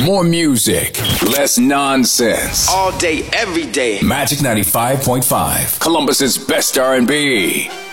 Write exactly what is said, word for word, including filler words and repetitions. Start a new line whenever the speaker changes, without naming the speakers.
More music, less nonsense.
All day, every day.
Magic ninety-five point five, Columbus's best R and B.